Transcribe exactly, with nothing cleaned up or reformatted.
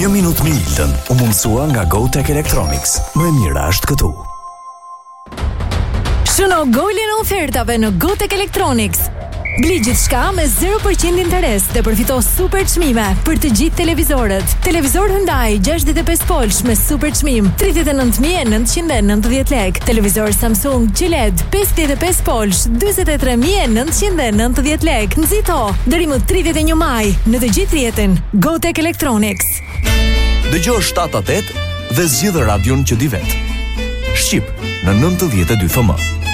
Një minutë me Iltën u mundësua nga GoTech Electronics. Më e mira është këtu. Shëno golin e ofertave në GoTech Electronics. Bli gjithçka me zero përqind interes dhe përfito super çmime për të gjithë televizorët. Televizor Hyundai gjashtëdhjetë e pesë polsh me super çmim tridhjetë e nëntë mijë e nëntëqind e nëntëdhjetë lekë. Televizor Samsung Q L E D pesëdhjetë e pesë polsh dyzet e tre mijë e nëntëqind e nëntëdhjetë lekë. Nxito deri më tridhjetë e një maj në të gjithë rrjetin GoTech Electronics. Dëgjoj shtatë a tetë dhe zgjidh radion që di vet. Shqip në nëntëdhjetë e dy F M.